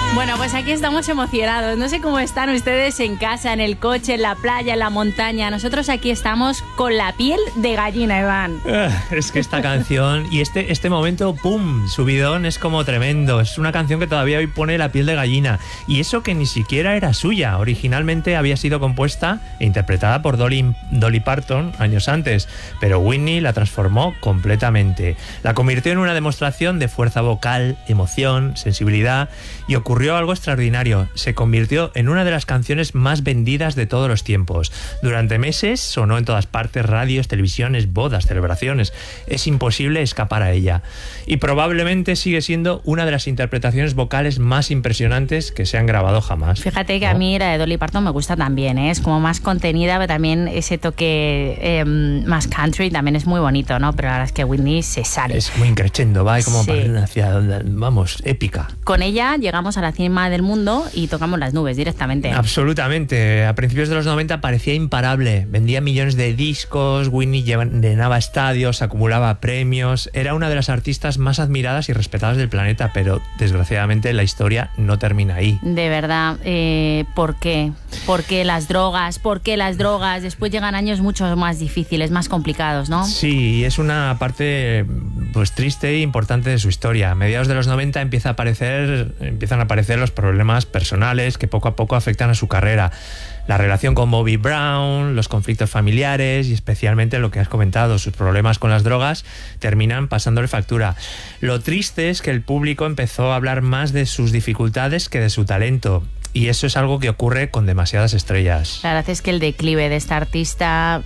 Bueno, pues aquí estamos emocionados. No sé cómo están ustedes en casa, en el coche, en la playa, en la montaña. Nosotros aquí estamos con la piel de gallina, Iván. Es que esta canción y este momento, ¡pum!, subidón, es como tremendo. Es una canción que todavía hoy pone la piel de gallina. Y eso que ni siquiera era suya. Originalmente había sido compuesta e interpretada por Dolly Parton años antes, pero Whitney la transformó completamente. La convirtió en una demostración de fuerza vocal, emoción, sensibilidad, y ocurrió algo extraordinario. Se convirtió en una de las canciones más vendidas de todos los tiempos. Durante meses sonó en todas partes, radios, televisiones, bodas, celebraciones. Es imposible escapar a ella. Y probablemente sigue siendo una de las interpretaciones vocales más impresionantes que se han grabado jamás. Fíjate que a mí la de Dolly Parton me gusta también, ¿eh? Es como más contenida, pero también ese toque más country también es muy bonito, ¿no? Pero la verdad es que Whitney se sale. Es muy increchendo, va como Sí. hacia, vamos, épica. Con ella llegamos a la cima del mundo y tocamos las nubes directamente. Absolutamente. A principios de los 90 parecía imparable. Vendía millones de discos, Whitney llenaba estadios, acumulaba premios. Era una de las artistas más admiradas y respetadas del planeta, pero desgraciadamente la historia no termina ahí. De verdad, ¿por qué? ¿Por qué las drogas? ¿Por qué las drogas? Después llegan años mucho más difíciles, más complicados, ¿no? Sí, es una parte pues triste e importante de su historia. A mediados de los 90 empiezan a aparecer los problemas personales que poco a poco afectan a su carrera. La relación con Bobby Brown, los conflictos familiares y especialmente lo que has comentado, sus problemas con las drogas, terminan pasándole factura. Lo triste es que el público empezó a hablar más de sus dificultades que de su talento. Y eso es algo que ocurre con demasiadas estrellas. La verdad es que el declive de esta artista,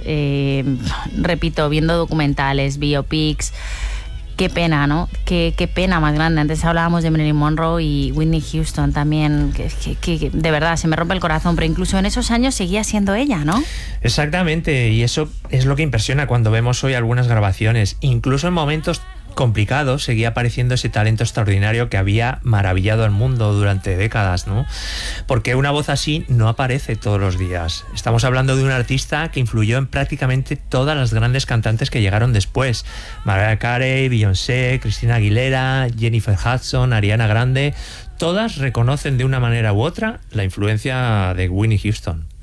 repito, viendo documentales, biopics, qué pena, ¿no? Qué pena más grande. Antes hablábamos de Marilyn Monroe y Whitney Houston también, que de verdad se me rompe el corazón, pero incluso en esos años seguía siendo ella, ¿no? Exactamente, y eso es lo que impresiona cuando vemos hoy algunas grabaciones. Incluso en momentos complicados seguía apareciendo ese talento extraordinario que había maravillado al mundo durante décadas, ¿no? Porque una voz así no aparece todos los días. Estamos hablando de un artista que influyó en prácticamente todas las grandes cantantes que llegaron después. Mariah Carey, Beyoncé, Christina Aguilera, Jennifer Hudson, Ariana Grande. Todas reconocen de una manera u otra la influencia de Whitney Houston.